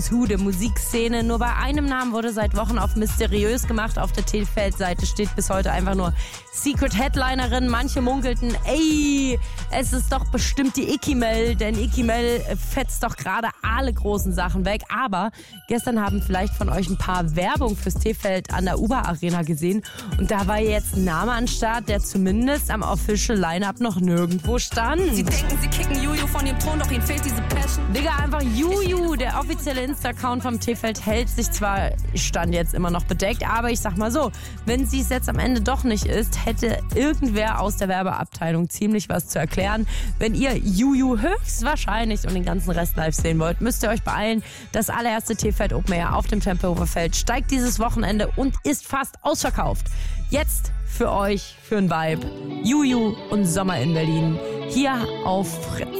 der Musikszene. Nur bei einem Namen wurde seit Wochen auf mysteriös gemacht. Auf der T-Feld-Seite steht bis heute einfach nur Secret Headlinerin. Manche munkelten, ey, es ist doch bestimmt die Ikimel, denn Ikimel fetzt doch gerade alle großen Sachen weg. Aber gestern haben vielleicht von euch ein paar Werbung fürs T-Feld an der Uber-Arena gesehen. Und da war jetzt ein Name an Start, der zumindest am Official Line-Up noch nirgendwo stand. Sie denken, sie kicken Juju von ihrem Thron, doch ihnen fehlt diese Passion. Digga, einfach Juju, der offizielle Insta-Account vom T-Feld hält sich zwar, stand jetzt immer noch bedeckt, aber ich sag mal so, wenn sie es jetzt am Ende doch nicht ist, hätte irgendwer aus der Werbeabteilung ziemlich was zu erklären. Wenn ihr Juju höchstwahrscheinlich und den ganzen Rest live sehen wollt, müsst ihr euch beeilen. Das allererste T-Feld Open Air auf dem Tempelhofer Feld steigt dieses Wochenende und ist fast ausverkauft. Jetzt für euch, für ein Vibe, Juju und Sommer in Berlin, hier auf Fritz.